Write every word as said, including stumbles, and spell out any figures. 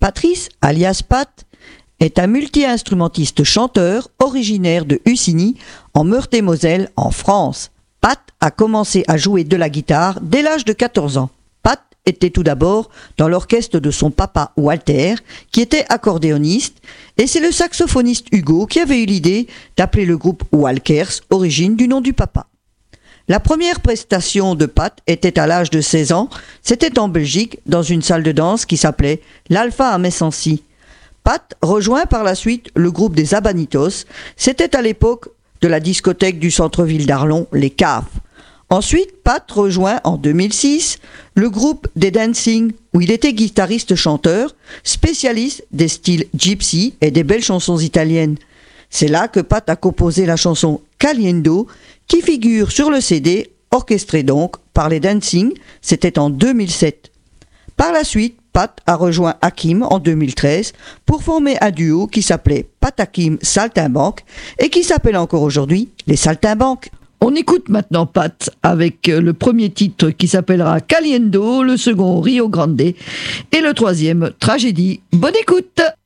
Patrice, alias Pat, est un multi-instrumentiste chanteur originaire de Hussigny, en Meurthe-et-Moselle, en France. Pat a commencé à jouer de la guitare dès l'âge de quatorze ans. Pat était tout d'abord dans l'orchestre de son papa Walter, qui était accordéoniste, et c'est le saxophoniste Hugo qui avait eu l'idée d'appeler le groupe Walkers, origine du nom du papa. La première prestation de Pat était à l'âge de seize ans, c'était en Belgique, dans une salle de danse qui s'appelait l'Alpha à Messancy. Pat rejoint par la suite le groupe des Abanitos, c'était à l'époque de la discothèque du centre-ville d'Arlon, les Caves. Ensuite, Pat rejoint en deux mille six le groupe des Dancing, où il était guitariste-chanteur, spécialiste des styles gypsy et des belles chansons italiennes. C'est là que Pat a composé la chanson Caliendo, qui figure sur le C D, orchestré donc par les Dancing, c'était en deux mille sept. Par la suite, Pat a rejoint Hakim en deux mille treize pour former un duo qui s'appelait Pat Hakim Saltimbanque et qui s'appelle encore aujourd'hui les Saltimbanques. On écoute maintenant Pat avec le premier titre qui s'appellera Caliendo, le second Rio Grande et le troisième Tragédie. Bonne écoute!